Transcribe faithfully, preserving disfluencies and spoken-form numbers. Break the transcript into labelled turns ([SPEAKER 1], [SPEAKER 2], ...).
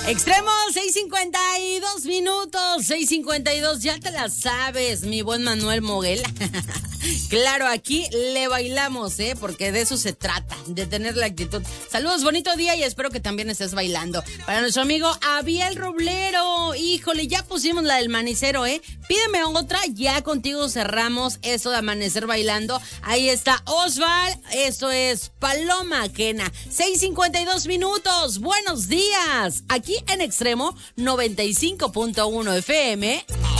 [SPEAKER 1] Extremo, seis cincuenta y dos minutos, seis cincuenta y dos, ya te la sabes, mi buen Manuel Moguel. Claro, aquí le bailamos, ¿eh? Porque de eso se trata, de tener la actitud. Saludos, bonito día y espero que también estés bailando. Para nuestro amigo Abiel Roblero, híjole, ya pusimos la del manicero, ¿eh? Pídeme otra, ya contigo cerramos eso de amanecer bailando. Ahí está Osval, esto es Paloma Quena. seis cincuenta y dos minutos, buenos días. Aquí en Extremo noventa y cinco punto uno F M.